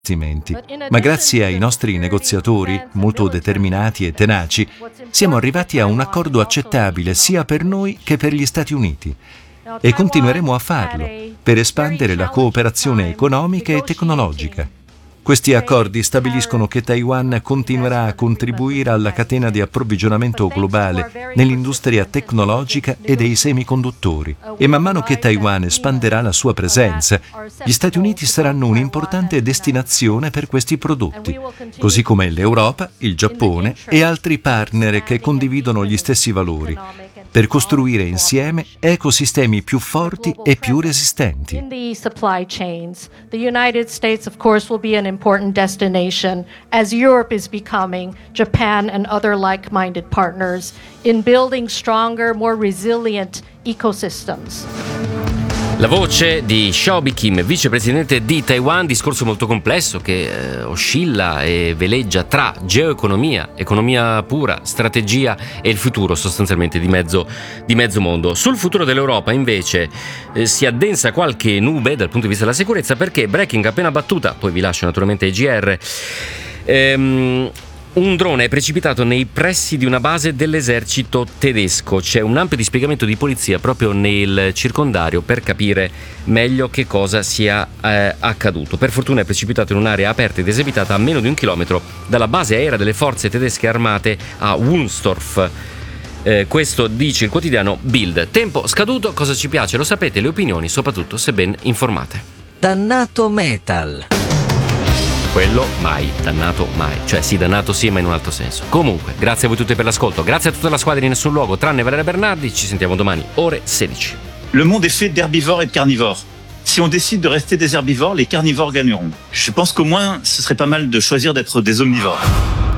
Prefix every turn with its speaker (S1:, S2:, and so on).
S1: Ma grazie ai nostri negoziatori, molto determinati e tenaci, siamo arrivati a un accordo accettabile sia per noi che per gli Stati Uniti. E continueremo a farlo per espandere la cooperazione economica e tecnologica. Questi accordi stabiliscono che Taiwan continuerà a contribuire alla catena di approvvigionamento globale nell'industria tecnologica e dei semiconduttori. E man mano che Taiwan espanderà la sua presenza, gli Stati Uniti saranno un'importante destinazione per questi prodotti, così come l'Europa, il Giappone e altri partner che condividono gli stessi valori, per costruire insieme ecosistemi più forti e più resistenti.
S2: In the supply chains, the United States, of course, will be an important destination, as Europe is becoming, Japan and other like-minded partners, in building stronger, more resilient ecosystems.
S3: La voce di Xiaobi Kim, vicepresidente di Taiwan, discorso molto complesso che oscilla e veleggia tra geoeconomia, economia pura, strategia e il futuro sostanzialmente di mezzo mondo. Sul futuro dell'Europa invece si addensa qualche nube dal punto di vista della sicurezza, perché breaking appena battuta, poi vi lascio naturalmente ai GR, un drone è precipitato nei pressi di una base dell'esercito tedesco. C'è un ampio dispiegamento di polizia proprio nel circondario per capire meglio che cosa sia accaduto. Per fortuna è precipitato in un'area aperta ed esabitata a meno di 1 chilometro dalla base aerea delle forze tedesche armate a Wunstorf. Questo dice il quotidiano Bild. Tempo scaduto, cosa ci piace? Lo sapete, le opinioni, soprattutto se ben informate.
S4: Dannato metal.
S3: Quello mai, dannato mai. Cioè sì, dannato sì, ma in un altro senso. Comunque, grazie a voi tutti per l'ascolto, grazie a tutta la squadra di Nessun Luogo, tranne Valeria Bernardi. Ci sentiamo domani, ore 16.
S5: Le monde est fait d'herbivores et de carnivores. Si on décide de rester des herbivores, les carnivores gagneront. Je pense qu'au moins, ce serait pas mal de choisir d'être des omnivores.